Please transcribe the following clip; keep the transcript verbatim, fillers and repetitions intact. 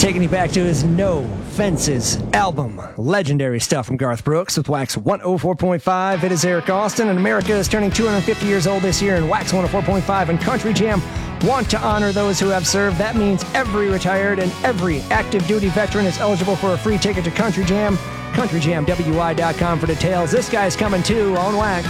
taking you back to his No Fences album. Legendary stuff from Garth Brooks with Wax one oh four point five. It is Eric Austin, and America is turning two hundred fifty years old this year, and Wax one oh four point five and Country Jam want to honor those who have served. That means every retired and every active duty veteran is eligible for a free ticket to Country Jam. country jam w i dot com for details. This guy's coming too on Wax.